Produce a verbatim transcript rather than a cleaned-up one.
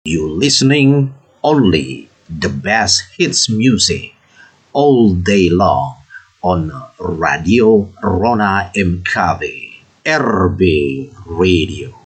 You listening only the best hits music all day long on Radio Rona M K B R B Radio.